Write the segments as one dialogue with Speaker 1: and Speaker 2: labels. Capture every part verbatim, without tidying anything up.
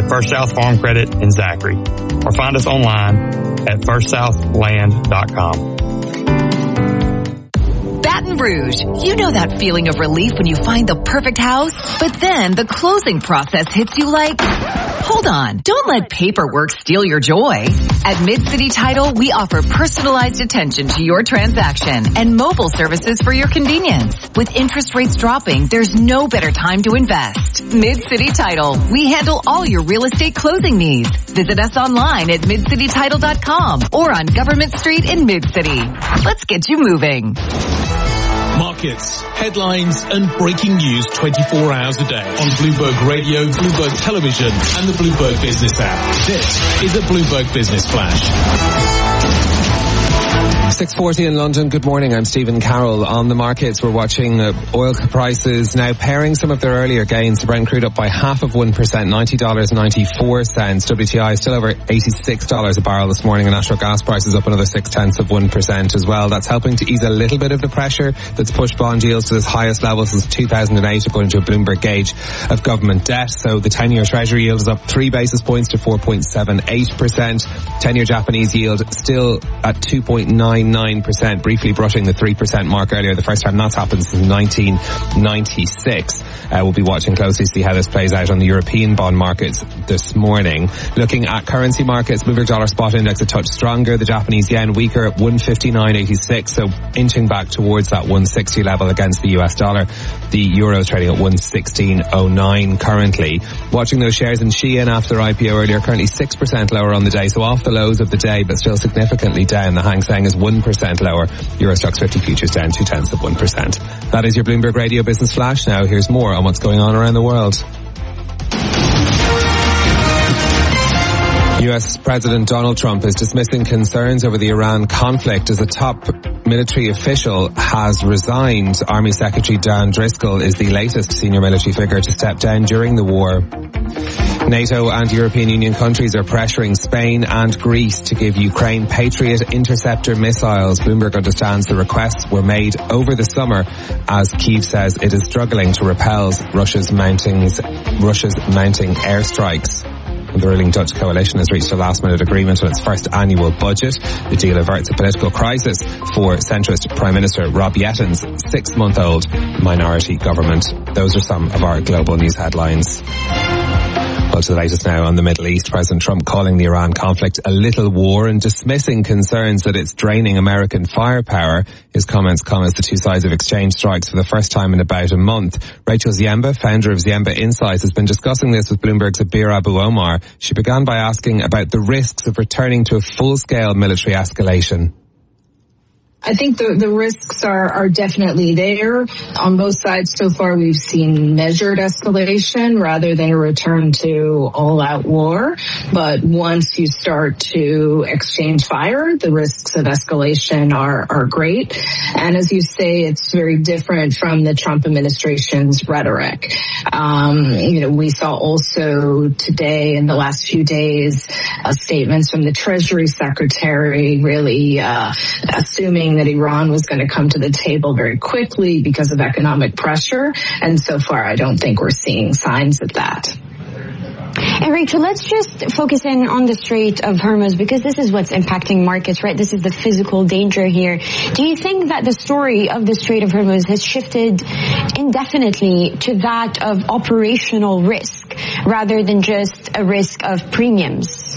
Speaker 1: at First South Farm Credit in Zachary, or find us online at first south land dot com.
Speaker 2: Baton Rouge, you know that feeling of relief when you find the perfect house, but then the closing process hits you like, hold on, don't let paperwork steal your joy. At Mid-City Title, we offer personalized attention to your transaction and mobile services for your convenience. With interest rates dropping, there's no better time to invest. Mid-City Title, we handle all your real estate closing needs. Visit us online at mid city title dot com or on Government Street in Mid-City. Let's get you moving.
Speaker 3: Markets, headlines and breaking news twenty-four hours a day on Bloomberg Radio, Bloomberg Television and the Bloomberg Business app. This is a Bloomberg Business Flash.
Speaker 4: six forty in London. Good morning. I'm Stephen Carroll. On the markets, we're watching uh, oil prices now pairing some of their earlier gains. The Brent crude up by half of one percent, ninety dollars and ninety-four cents. W T I still over eighty-six dollars a barrel this morning, and natural gas prices up another six tenths of one percent as well. That's helping to ease a little bit of the pressure that's pushed bond yields to its highest level since two thousand eight, according to a Bloomberg gauge of government debt. So the ten-year Treasury yield is up three basis points to four point seven eight percent. ten-year Japanese yield still at two point nine nine percent, briefly brushing the three percent mark earlier. The first time that's happened since nineteen ninety-six. Uh, we'll be watching closely to see how this plays out on the European bond markets this morning. Looking at currency markets, Bloomberg Dollar Spot Index a touch stronger. The Japanese yen weaker at one fifty-nine eighty-six, so inching back towards that one sixty level against the U S dollar. The euro trading at one sixteen oh nine currently. Watching those shares in Shein after I P O earlier, currently six percent lower on the day, so off the lows of the day, but still significantly down. The Hang Seng is one percent lower. Euro Stoxx fifty futures down two tenths of one percent. That is your Bloomberg Radio Business Flash. Now here's more on what's going on around the world. U S President Donald Trump is dismissing concerns over the Iran conflict as a top military official has resigned. Army Secretary Dan Driscoll is the latest senior military figure to step down during the war. NATO and European Union countries are pressuring Spain and Greece to give Ukraine Patriot interceptor missiles. Bloomberg understands the requests were made over the summer as Kyiv says it is struggling to repel Russia's mounting, Russia's mounting airstrikes. The ruling Dutch coalition has reached a last-minute agreement on its first annual budget. The deal averts a political crisis for centrist Prime Minister Rob Yetton's six-month-old minority government. Those are some of our global news headlines. Well, to the latest now on the Middle East, President Trump calling the Iran conflict a little war and dismissing concerns that it's draining American firepower. His comments come as the two sides have exchanged strikes for the first time in about a month. Rachel Ziemba, founder of Ziemba Insights, has been discussing this with Bloomberg's Abir Abu Omar. She began by asking about the risks of returning to a full-scale military escalation.
Speaker 5: I think the, the risks are, are definitely there. On both sides so far, we've seen measured escalation rather than a return to all-out war. But once you start to exchange fire, the risks of escalation are, are great. And as you say, it's very different from the Trump administration's rhetoric. Um, you know, we saw also today, in the last few days, uh, statements from the Treasury Secretary really uh, assuming that Iran was going to come to the table very quickly because of economic pressure. And so far, I don't think we're seeing signs of that.
Speaker 6: And Rachel, let's just focus in on the Strait of Hormuz because this is what's impacting markets, right? This is the physical danger here. Do you think that the story of the Strait of Hormuz has shifted indefinitely to that of operational risk rather than just a risk of premiums?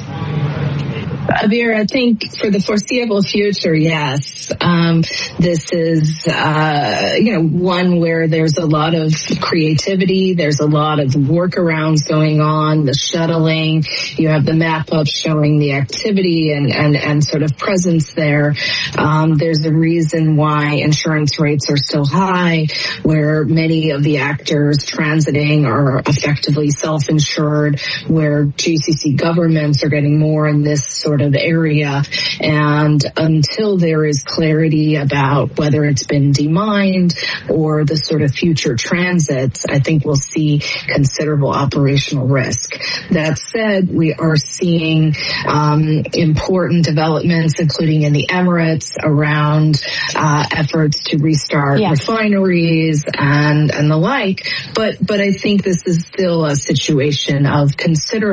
Speaker 5: Abir, I think for the foreseeable future, yes. Um, this is, uh, you know, one where there's a lot of creativity. There's a lot of workarounds going on, the shuttling. You have the map up showing the activity and, and, and sort of presence there. Um, there's a reason why insurance rates are so high, where many of the actors transiting are effectively self-insured, where G C C governments are getting more in this sort of area. And until there is clarity about whether it's been demined or the sort of future transits, I think we'll see considerable operational risk. That said, we are seeing um, important developments, including in the Emirates, around uh, efforts to restart yes. refineries and, and the like. But, but I think this is still a situation of considerable